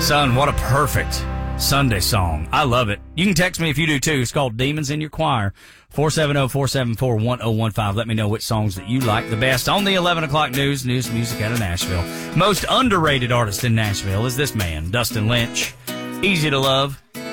Son, what a perfect Sunday song. I love it. You can text me if you do too. It's called Demons in Your Choir. 470-474-1015. Let me know which songs that you like the best. On the 11 o'clock news music out of Nashville. Most underrated artist in Nashville is this man, Dustin Lynch. Easy to love.